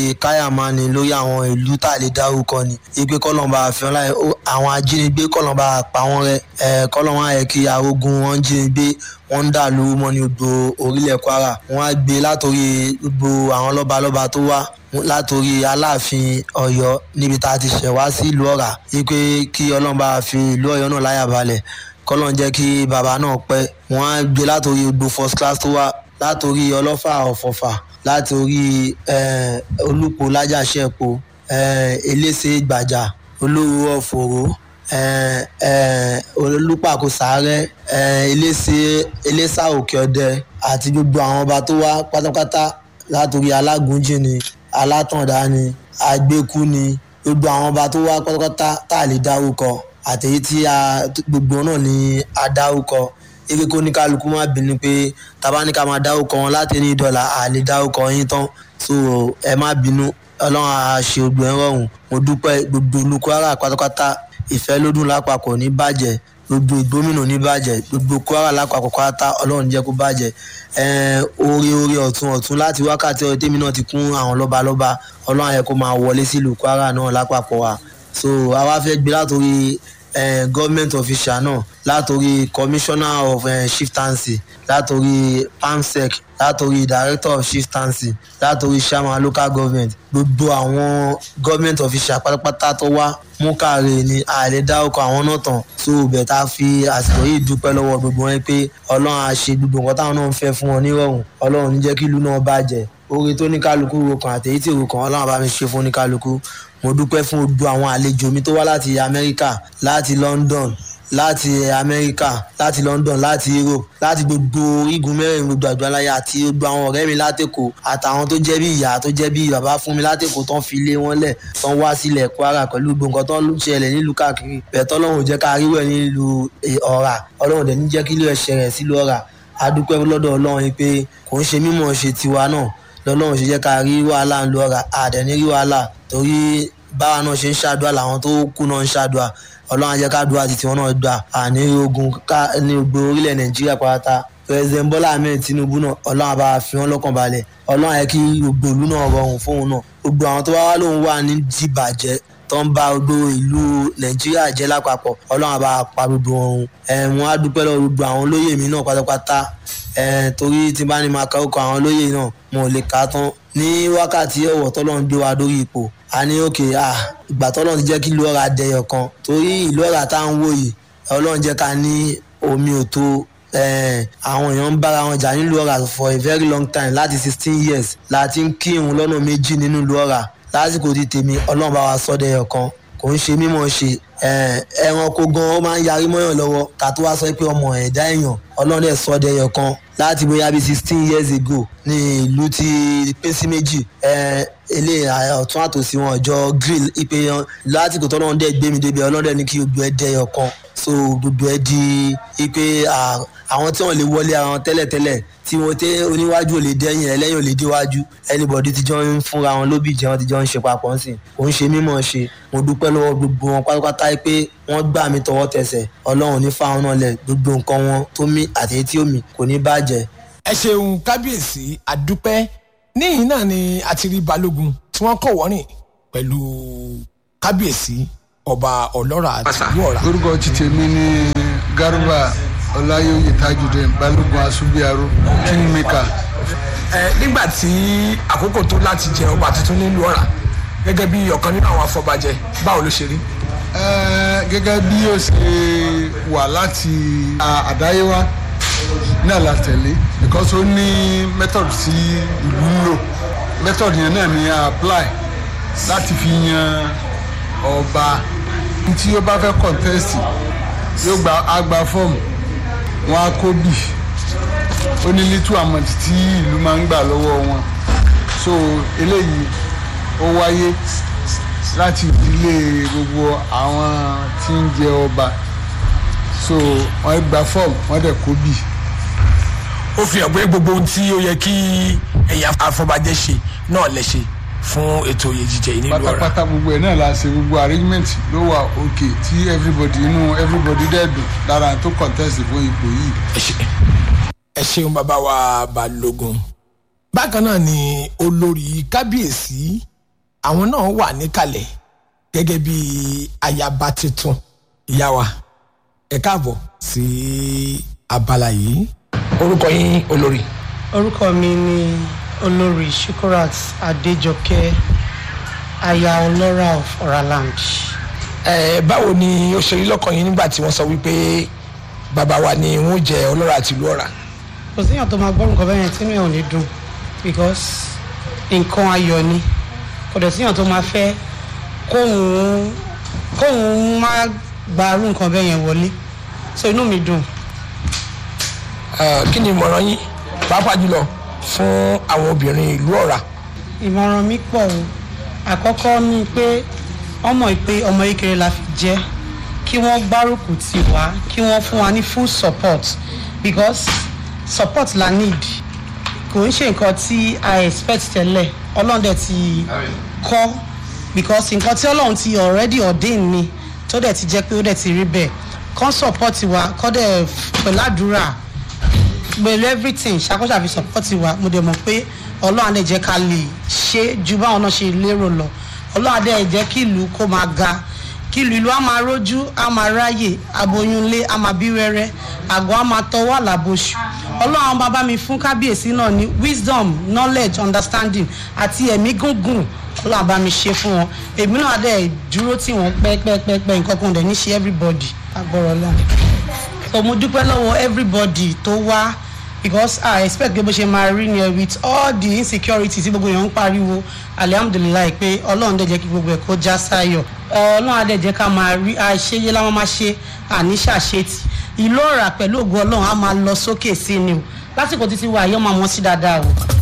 káyàmánì lórí àwọn ìlú tá a lè dárúkọ ni ipe kọ́lọ́mbà àfihàn láì àwọn ajínigbé kọ́lọ́mbà pa wọ́n rẹ́ kọ́lọ́mbà yẹ kí arógun wọn jínigbé wọ́n ń dà lówó mọ́ ní gbogbo orílẹ̀ Kwara wọ́n á gbé látòrí gbogbo àwọn lọ́balọ́ba tó wá látòrí Aláàfin Ọ̀yọ́ níbi tá a ti ṣẹ̀ wá sí ìlú Ọ̀rà ipe kí ọlọ́mbà fi ìlú Ọ̀yọ́ náà láyà balẹ̀ kọ́lọ́n jẹ́ kí bàbá náà pẹ́ wọ́n á gbé látòrí gbogbo first class tó wá látòrí Ọlọ́fà Ọ̀fọ̀fà látòrí Olúpo Lájàṣẹ́po Elése Gbàjà Olówó Ọ̀fọ̀rọ̀ Olúpàkó Sàárẹ̀ Elésà Òkè Ọdẹ àti gbogbo àwọn ọba tó wá pátápátá látòrí Alágúnjì ni Alátàndá ni Àgbékú ni gbogbo àwọn ọba tó wá pátápátá tá a lè dárúkọ àtẹ̀yí tí gbogbo náà ni a dárúkọ ike kó ní kálukú má bínú pé tàbá ní ká máa dárúkọ wọn láti ní dọ́là a lè dárúkọ yín tán so ẹ má bínú Ọlọ́run á ṣe ògbó ẹ rọrùn mo dúpẹ́ gbogbo olú Kwara pátápátá ìfẹ́ lódún lápapọ̀ ní bàjẹ́ gbogbo ìgbómìnà ní bàjẹ́ gbogbo Kwara lápapọ̀ pátá Ọlọ́run jẹ́ kó bàjẹ́ orí ọ̀tún láti wákàtí ọ̀rẹ́ tèmi náà ti kún àwọn lọ́balọ́ba Ọlọ́run yẹ kó máa wọlé sílùú Kwara náà lápapọ̀ wa so àwa fẹ́ gbé látòrí government official náà látòrí commissioner of chieftaincy látòrí PAMSEC látòrí director of chieftaincy látòrí chairman local government gbogbo àwọn government official pátápátá tó wá mú káre ni àlè dárúkọ àwọn náà tán so bẹ̀tà fi àsìkò yìí dúpẹ́ lọ́wọ́ gbogbo wọn pé Ọlọ́run á ṣe gbogbo nǹkan táwọn náà ń fẹ́ fún wọn nírọ̀rùn Ọlọ́run ní jẹ́ kí ìlú náà bàjẹ́ oore tó ní kálukú ro kan àtẹ̀yí tí ro kan Ọlọ́run bá mi ṣe fún ní kálukú mo dúpẹ́ fún gbogbo àwọn àlejò mi tó wá láti Amẹ́ríkà láti London láti Amẹ́ríkà láti London láti Europe láti gbogbo igun mẹ́rin gbogbo àgbáláyé àti gbogbo àwọn ọ̀rẹ́ mi látẹ̀kọ̀ àtàwọn tó jẹ́ bí ìyá tó jẹ́ bí bàbá fún mi látẹ̀kọ̀ tán fi lé wọn lẹ̀ tán wá sílẹ̀ Kwara pẹ̀lú gbogbo nǹkan tó ń ṣẹlẹ̀ nílùú káàkiri bẹ̀tọ́ Ọlọ́run jẹ́ ká ríwẹ̀ nílùú Ọ̀rà Ọlọ́run dẹ̀ ní jẹ́ kí ilé ẹ̀ṣẹ̀ rẹ̀ sílùú Ọ̀rà a dúpẹ́ lọ́dọ̀ Ọlọ́run pé kò ń ṣe mímọ̀ ṣe tiwa náà lọ́lọ́run ṣe jẹ́ ká rí wàhálà ńlú Ọ̀rà àdẹ̀ ní rí wàhálà torí báwa náà ṣe ń ṣàdúrà làwọn tó kú náà ń ṣàdúrà Ọlọ́run á jẹ́ ká dúrà títí wọn náà gbà àní ogun ní gbogbo orílẹ̀ Nàìjíríà pátá President Bọ́lá Ahmed Tinubu náà Ọlọ́run á bá fi wọ́n lọ́kàn balẹ̀ Ọlọ́run á yẹ kí gbogbo ìlú náà rọrùn fóun náà gbogbo àwọn tó wá lóun wà ní dìbàjẹ́ tó ń bá gbogbo ìlú Nàìjíríà jẹ́ lápapọ̀ Ọlọ́run á bá pa gbogbo ọ̀hún wọn á dúpẹ́ lọ́wọ́ gbogbo àwọn olóyè mi náà pátápátá torí tí bá ní máa kárúkọ àwọn olóyè náà mo lè kà á tán ní wákàtí ọ̀wọ̀ tọ́lọ́run gbé wa lórí ipò a ní òkè ìgbà tọ́lọ́run ti jẹ́ kí ìlú Ọ̀rà dẹyọ̀ kan torí ìlú Ọ̀rà tá à ń wò yìí Ọlọ́run jẹ́ ká ní omi òtó àwọn èèyàn ń bára wọn jà nílùú Ọ̀rà for a very long time láti 16 years láti ń kírun lọ́nà méjì nínú ìlú Ọ̀rà lásìkò tí tèmi Ọlọ́run bá wa sọ dẹyọ̀ kan kò ń ṣe mímọ̀ ṣe ẹranko gan ó máa ń yarí mọ́yàn lọ́wọ́ ká tó wá sọ pé ọmọ ẹ̀dá èèyàn Ọlọ́run dẹ̀ sọ dẹyọ̀ kan láti bóyá bíi 16 years ago ní ìlú ti pín sí méjì ilé ọ̀tún àtòsí wọn ọjọ́ grill ipe yan lásìkò tọ́lọ́run dẹ̀ gbé mi débi Ọlọ́run dẹ̀ ní kí gbogbo ẹ̀ dẹyọ̀ kan so gbogbo ẹ̀ di ipe àwọn tí wọ́n lè wọlé ara wọn tẹ́lẹ̀tẹ́lẹ̀ tí wọ́n tẹ́ oníwájú ò lè dẹ́yìn ẹlẹ́yìn ò lè déwájú anybody ti jọ ń fúnra wọn lóbì jẹ́ wọ́n ti jọ ń ṣe papọ̀ sí kò ń ṣe mímọ̀ ṣe mo dúpẹ́ lọ́wọ́ gbogbo wọn pátápátá pé wọ́n gbà mí tọwọ́ tẹsẹ̀ Ọlọ́run ní fáwọn náà lẹ̀ gbogbo nǹkan wọn tó mí àti etí omi kò ní bàjẹ́. ẹ ṣeun kábíyèsí àdúpẹ́ níyìn náà ni a ti rí balógun tí wọ́n kọ̀ wọ́rìn pẹ̀lú kábíyèsí ọba ọlọ́rà àti ìlú Ọ̀rà. orúkọ títí mi ní Garba Ọláyọyè Tajudeen balógun Asubiaro kingmaker. nígbà tí àkókò tó láti jẹ ọba tuntun nílùú Ọ̀rà gẹ́gẹ́ bí ọ̀kan nínú àwọn afọbajẹ báwo ló ṣe rí. gẹ́gẹ́ bí ó ṣe wà láti àdáyéwá náà la tẹ̀lé because ó ní method tí ìlú ń lò method yẹn náà ni a apply láti fi yan ọba tí ó bá fẹ́ contest yóò gba fọ́ọ̀mù wọn á kó bì ó ní little amount tí ìlú máa ń gbà lọ́wọ́ wọn so eléyìí ó wáyé láti ìdílé gbogbo àwọn tí ń jẹ ọba so wọ́n gba fọ́ọ̀mù wọ́n dẹ̀ kó bì. ó fi hàn pé gbogbo ohun tí ó yẹ kí ẹ̀yà afọbajẹ ṣe náà lè ṣe fún ètò oyè jíjẹ yìí nílùú Ọ̀rà. pátápátá gbogbo ẹ̀ náà la ṣe gbogbo arrangement ló wà òkè tí everybody dẹ́dùn lára tó contest fún ipò yìí. ẹ ṣeun bàbá wa balógun. bákan náà ni olórí kábíyèsí àwọn náà wà níkàlẹ̀ gẹ́gẹ́ bí ayaba tuntun ìyá wa ẹ káàbọ̀ sí abala yìí. orúkọ yín olórí. orúkọ mi ni olórí Shukurat Adéjọkẹ́ aya ọlọ́ra of Oraland. Báwo ni ó ṣe rí lọ́kàn yín nígbà tí wọ́n sọ wípé bàbá wa ni wọ́n jẹ́ ọlọ́ra àti ìlú Ọ̀rà? kò síyàn tó máa gbọ́ nǹkan bẹ́ẹ̀ yẹn tí mi ò ní dùn because nǹkan ayọ̀ ni kò dẹ̀ síyàn tó máa fẹ́ kóhun má gbàrú nǹkan bẹ́ẹ̀ yẹn wọlé so inú mi dùn. Kí ni ìmọ̀ràn yín pàápàá jùlọ fún àwọn obìnrin ìlú Ọ̀rà? ìmọ̀ràn mi pọ̀ o àkọ́kọ́ ni pé ọmọ kékeré la fi jẹ́ kí wọ́n gbárùkù tì wá kí wọ́n fún wa ní full support because support la need kò ń ṣe nǹkan tí I expect tẹ́lẹ̀ Ọlọ́run dẹ̀ ti kọ́ because nǹkan tí Ọlọ́run ti already ordain ni tó dẹ̀ ti jẹ́ pé ó dẹ̀ ti rí bẹ́ẹ̀ kàn support wa kọ́ dẹ̀ pẹ̀lú àdúrà pẹ̀lú everything ṣàkóso àfi support wa mo dẹ̀ mọ̀ pé Ọlọ́run á dẹ̀ jẹ́ ká lè ṣe ju báwọn náà ṣe lérò lọ Ọlọ́run á dẹ̀ jẹ́ kí ìlú kó máa ga kí ìlú á máa rójú á máa ráyè aboyúnlé á máa bí wẹ́rẹ́ àgọ́ á máa tọwọ́ àlàbòṣù Ọlọ́run bàbá mi fún kábíyèsí náà ní wisdom knowledge understanding àti ẹ̀mí gúngùn Ọlọ́run bá mi ṣe fún wọn èmi náà dẹ̀ dúró tí wọ́n pẹ́pẹ́pẹ́ nǹkan kan dẹ̀ ní ṣe everybody agbọ́rọ̀ lọ́n so mo dúpẹ́ lọ́wọ́ everybody tó wá because I expect pé bó ṣe máa rí ni with all the insecurity tí gbogbo èèyàn ń pariwo alihamudulilayi pé Ọlọ́run dẹ̀ jẹ́ kí gbogbo ẹ̀ kó já sáyọ̀ Ọlọ́run á dẹ̀ jẹ́ ká máa rí àṣeyé láwọn máa ṣe àníṣàṣetì ìlú Ọ̀rà pẹ̀lú ògo Ọlọ́run á máa lọ sókè sí ni o lásìkò títí wa àyọ̀ máa mọ́ sí dáadáa o.